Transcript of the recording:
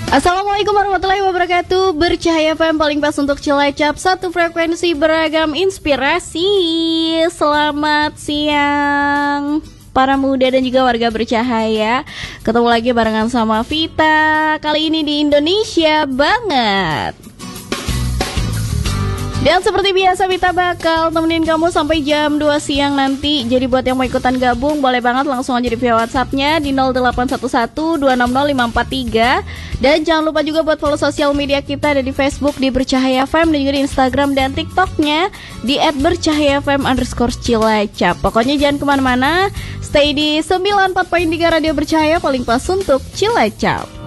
Assalamualaikum warahmatullahi wabarakatuh. Bercahaya FM paling pas untuk Cilacap, satu frekuensi beragam inspirasi. Selamat siang para muda dan juga warga bercahaya. Ketemu lagi barengan sama Vita. Kali ini di Indonesia banget. Dan seperti biasa Vita bakal temenin kamu sampai jam 2 siang nanti. Jadi buat yang mau ikutan gabung boleh banget langsung aja di via WhatsApp-nya di 0811-260-543. Dan jangan lupa juga buat follow sosial media kita, ada di Facebook di Bercahaya FM dan juga di Instagram dan TikTok-nya di @bercahayafm_Cilacap. Pokoknya jangan kemana-mana, stay di 94.3 Radio Bercahaya paling pas untuk Cilacap.